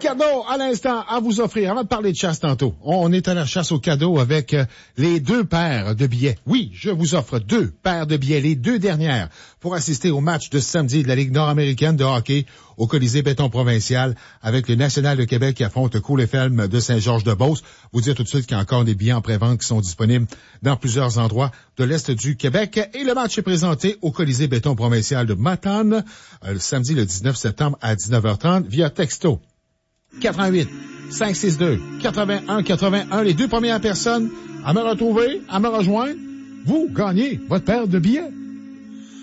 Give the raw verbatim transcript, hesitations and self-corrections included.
cadeaux à l'instant à vous offrir. Avant de parler de chasse tantôt, on est à la chasse aux cadeaux avec les deux paires de billets. Oui, je vous offre deux paires de billets, les deux dernières, pour assister au match de samedi de la Ligue nord-américaine de hockey au Colisée Béton Provincial avec le National de Québec qui affronte Cool F M de Saint-Georges-de-Beauce. Vous dire tout de suite qu'il y a encore des billets en pré-vente qui sont disponibles dans plusieurs endroits de l'Est du Québec. Et le match est présenté au Colisée Béton Provincial de Matane, euh, le samedi le dix-neuf septembre à dix-neuf heures trente via texto. quatre un huit, cinq six deux, quatre un quatre un. Les deux premières personnes à me retrouver, à me rejoindre, vous gagnez votre paire de billets.